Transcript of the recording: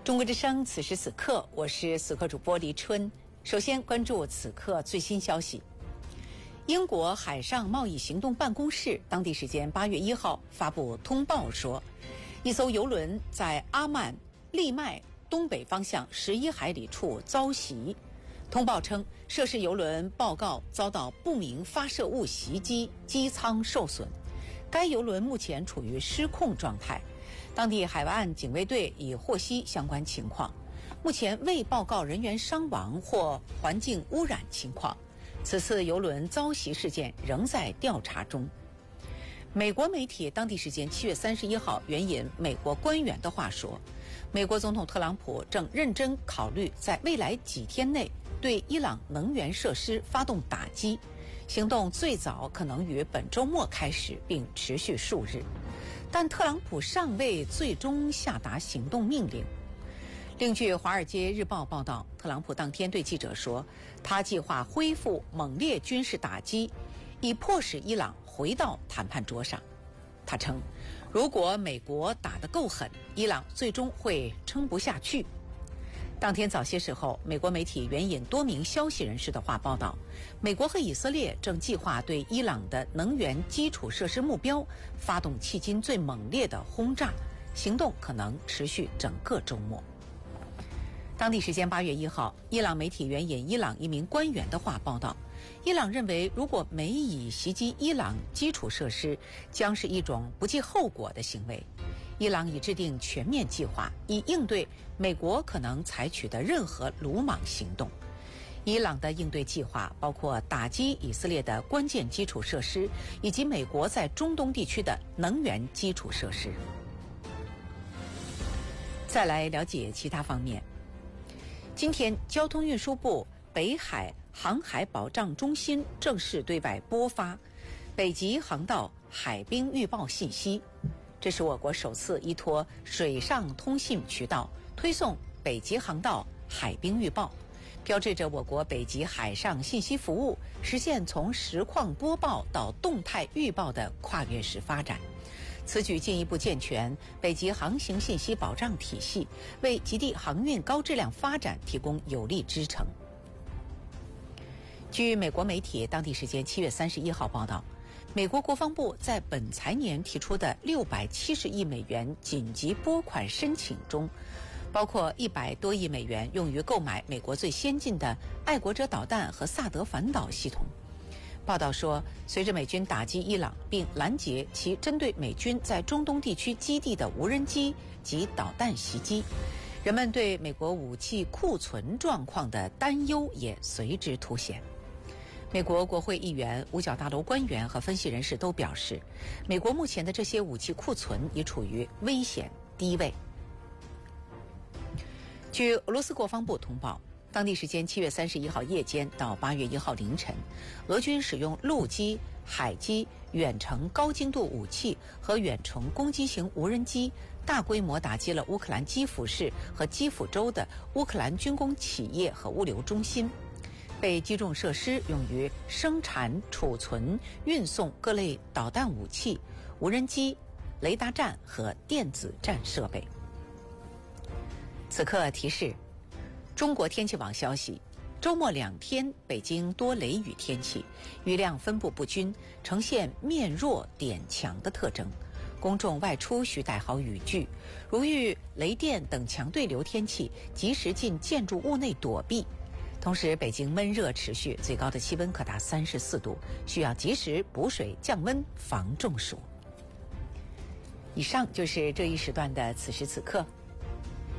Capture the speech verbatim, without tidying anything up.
中国之声，此时此刻，我是此刻主播黎春。首先关注此刻最新消息。英国海上贸易行动办公室当地时间八月一号发布通报说，一艘邮轮在阿曼利麦东北方向十一海里处遭袭。通报称，涉事邮轮报告遭到不明发射物袭击，机舱受损。该邮轮目前处于失控状态。当地海岸警卫队已获悉相关情况，目前未报告人员伤亡或环境污染情况。此次邮轮遭袭事件仍在调查中。美国媒体当地时间七月三十一号援引美国官员的话说，美国总统特朗普正认真考虑在未来几天内对伊朗能源设施发动打击，行动最早可能于本周末开始，并持续数日。但特朗普尚未最终下达行动命令。另据《华尔街日报》报道，特朗普当天对记者说，他计划恢复猛烈军事打击，以迫使伊朗回到谈判桌上。他称，如果美国打得够狠，伊朗最终会撑不下去。当天早些时候，美国媒体援引多名消息人士的话报道，美国和以色列正计划对伊朗的能源基础设施目标发动迄今最猛烈的轰炸，行动可能持续整个周末。当地时间八月一号，伊朗媒体援引伊朗一名官员的话报道，伊朗认为如果美以袭击伊朗基础设施，将是一种不计后果的行为。伊朗已制定全面计划，以应对美国可能采取的任何鲁莽行动。伊朗的应对计划包括打击以色列的关键基础设施，以及美国在中东地区的能源基础设施。再来了解其他方面。今天，交通运输部北海航海保障中心正式对外播发北极航道海冰预报信息。这是我国首次依托水上通信渠道推送北极航道海冰预报，标志着我国北极海上信息服务实现从实况播报到动态预报的跨越式发展。此举进一步健全北极航行信息保障体系，为极地航运高质量发展提供有力支撑。据美国媒体当地时间七月三十一号报道，美国国防部在本财年提出的六百七十亿美元紧急拨款申请中，包括一百多亿美元用于购买美国最先进的爱国者导弹和萨德反导系统。报道说，随着美军打击伊朗并拦截其针对美军在中东地区基地的无人机及导弹袭击，人们对美国武器库存状况的担忧也随之凸显。美国国会议员、五角大楼官员和分析人士都表示，美国目前的这些武器库存已处于危险低位。据俄罗斯国防部通报，当地时间七月三十一号夜间到八月一号凌晨，俄军使用陆基、海基、远程高精度武器和远程攻击型无人机，大规模打击了乌克兰基辅市和基辅州的乌克兰军工企业和物流中心。被击中设施用于生产、储存、运送各类导弹武器、无人机、雷达站和电子战设备。此刻提示：中国天气网消息，周末两天北京多雷雨天气，雨量分布不均，呈现面弱点强的特征。公众外出需带好雨具，如遇雷电等强对流天气，及时进建筑物内躲避。同时，北京闷热持续，最高的气温可达三十四度，需要及时补水降温，防中暑。以上就是这一时段的此时此刻。